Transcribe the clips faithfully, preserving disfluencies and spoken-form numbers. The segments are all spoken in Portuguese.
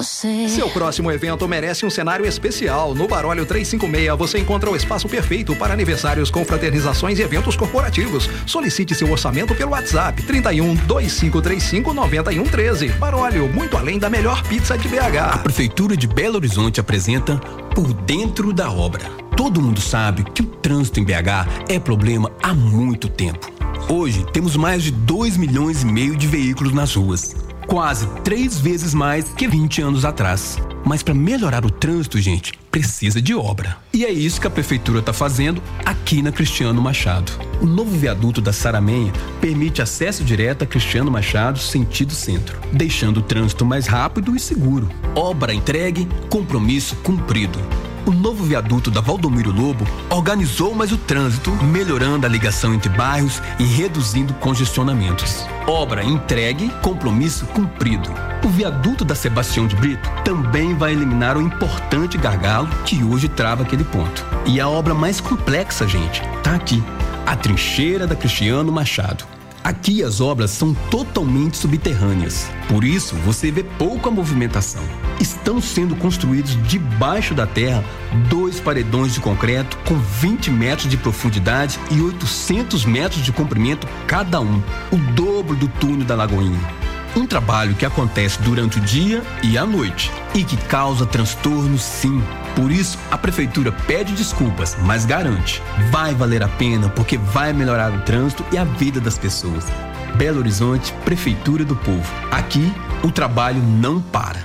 você. Seu próximo evento merece um cenário especial. No Barólio trezentos e cinquenta e seis você encontra o espaço perfeito para aniversários, confraternizações e eventos corporativos. Solicite seu orçamento pelo WhatsApp trinta e um, vinte e cinco trinta e cinco, noventa e um treze. Barólio, muito além da melhor pizza de B H. A Prefeitura de Belo Horizonte apresenta Por Dentro da Obra. Todo mundo sabe que o trânsito em B H é problema há muito tempo. Hoje temos mais de dois milhões e meio de veículos nas ruas. Quase três vezes mais que vinte anos atrás. Mas para melhorar o trânsito, gente, precisa de obra. E é isso que a Prefeitura está fazendo aqui na Cristiano Machado. O novo viaduto da Saramenha permite acesso direto a Cristiano Machado, sentido centro, deixando o trânsito mais rápido e seguro. Obra entregue, compromisso cumprido. O novo viaduto da Valdomiro Lobo organizou mais o trânsito, melhorando a ligação entre bairros e reduzindo congestionamentos. Obra entregue, compromisso cumprido. O viaduto da Sebastião de Brito também vai eliminar o importante gargalo que hoje trava aquele ponto. E a obra mais complexa, gente, tá aqui. A trincheira da Cristiano Machado. Aqui as obras são totalmente subterrâneas, por isso você vê pouca movimentação. Estão sendo construídos debaixo da terra dois paredões de concreto com vinte metros de profundidade e oitocentos metros de comprimento cada um, o dobro do túnel da Lagoinha. Um trabalho que acontece durante o dia e à noite e que causa transtornos, sim. Por isso, a Prefeitura pede desculpas, mas garante, vai valer a pena porque vai melhorar o trânsito e a vida das pessoas. Belo Horizonte, Prefeitura do Povo. Aqui, o trabalho não para.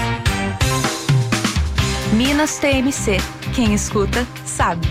Minas T M C. Quem escuta, sabe.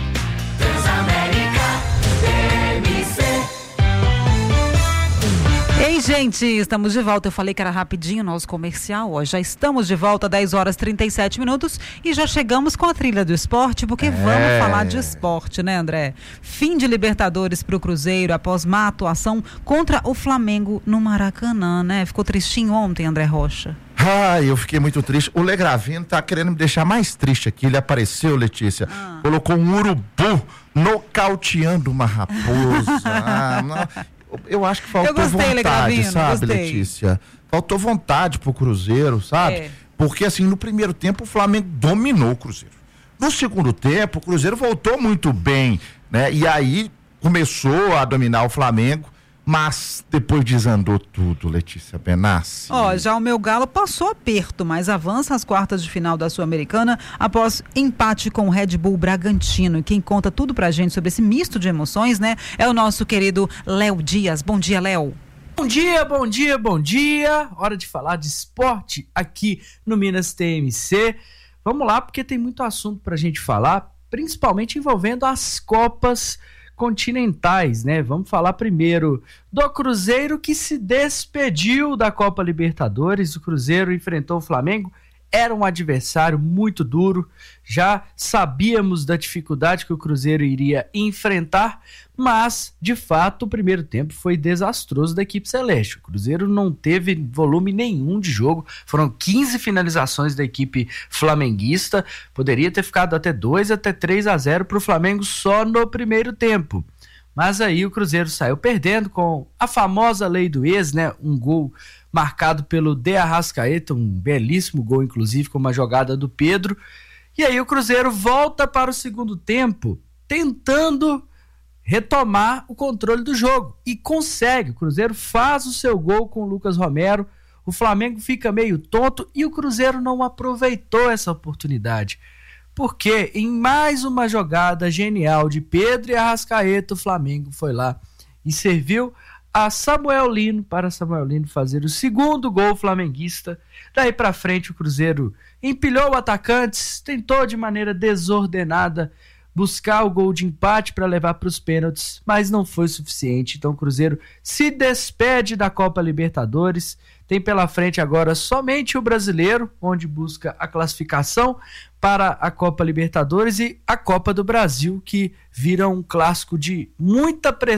Ei, gente, estamos de volta. Eu falei que era rapidinho o nosso comercial. Ó, já estamos de volta, dez horas e trinta e sete minutos, e já chegamos com a trilha do esporte, porque é. vamos falar de esporte, né, André? Fim de Libertadores para o Cruzeiro após má atuação contra o Flamengo no Maracanã, né? Ficou tristinho ontem, André Rocha. Ah, eu fiquei muito triste. O Legravino tá querendo me deixar mais triste aqui. Ele apareceu, Letícia, ah. colocou um urubu nocauteando uma raposa. ah, não. Eu acho que faltou gostei, vontade, Legravino, sabe, gostei. Letícia? Faltou vontade pro Cruzeiro, sabe? É. Porque, assim, no primeiro tempo o Flamengo dominou o Cruzeiro. No segundo tempo, o Cruzeiro voltou muito bem, né? E aí começou a dominar o Flamengo, mas depois desandou tudo, Letícia Benassi. Ó, oh, já o meu Galo passou aperto, mas avança às quartas de final da Sul-Americana após empate com o Red Bull Bragantino. E quem conta tudo pra gente sobre esse misto de emoções, né, é o nosso querido Léo Dias. Bom dia, Léo. Bom dia, bom dia, bom dia. Hora de falar de esporte aqui no Minas T M C. Vamos lá, porque tem muito assunto pra gente falar, principalmente envolvendo as Copas continentais, né? Vamos falar primeiro do Cruzeiro, que se despediu da Copa Libertadores. O Cruzeiro enfrentou o Flamengo, era um adversário muito duro, já sabíamos da dificuldade que o Cruzeiro iria enfrentar, mas, de fato, o primeiro tempo foi desastroso da equipe celeste. O Cruzeiro não teve volume nenhum de jogo, foram quinze finalizações da equipe flamenguista, poderia ter ficado até dois, até três a zero para o Flamengo só no primeiro tempo. Mas aí o Cruzeiro saiu perdendo com a famosa lei do ex, né? Um gol marcado pelo De Arrascaeta, um belíssimo gol, inclusive, com uma jogada do Pedro. E aí o Cruzeiro volta para o segundo tempo, tentando retomar o controle do jogo. E consegue. O Cruzeiro faz o seu gol com o Lucas Romero. O Flamengo fica meio tonto e o Cruzeiro não aproveitou essa oportunidade. Porque em mais uma jogada genial de Pedro e Arrascaeta, o Flamengo foi lá e serviu a Samuel Lino para Samuel Lino fazer o segundo gol flamenguista. Daí para frente o Cruzeiro empilhou atacantes, tentou de maneira desordenada buscar o gol de empate para levar para os pênaltis, mas não foi suficiente. Então o Cruzeiro se despede da Copa Libertadores, tem pela frente agora somente o Brasileiro, onde busca a classificação para a Copa Libertadores, e a Copa do Brasil, que vira um clássico de muita pressão